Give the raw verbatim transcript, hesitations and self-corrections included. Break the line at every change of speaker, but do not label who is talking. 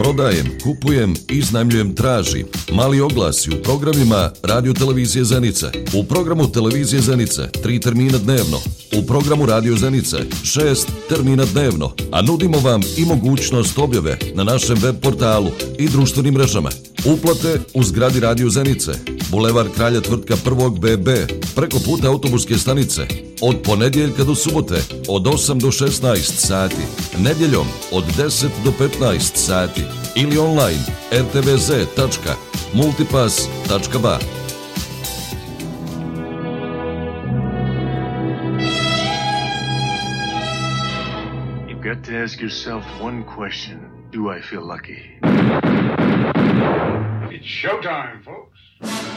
Prodajem, kupujem, iznajmljujem, tražim. Mali oglasi u programima Radio Televizije Zenice. U programu Televizije Zenice tri termina dnevno. U programu Radio Zenice šest termina dnevno. A nudimo vam i mogućnost objave na našem web portalu i društvenim mrežama. Uplate u zgradi Radio Zenice. Bulevar Kralja Tvrtka prvog B B. Preko puta autobuske stanice. Od ponedjeljka do subote od osam do šesnaest sati. Nedjeljom od deset do petnaest sati. Ili online er te ve ze tačka multipass tačka ba.
You've got to ask yourself one question. Do I feel lucky?
It's showtime, folks.